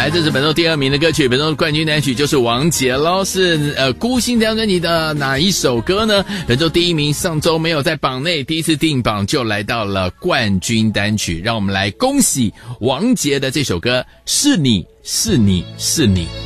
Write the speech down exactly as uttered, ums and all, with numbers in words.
来，这是本周第二名的歌曲，本周的冠军单曲就是王杰咯，是呃孤星这张专辑的哪一首歌呢？本周第一名，上周没有在榜内，第一次定榜就来到了冠军单曲，让我们来恭喜王杰的这首歌，是你是你是你。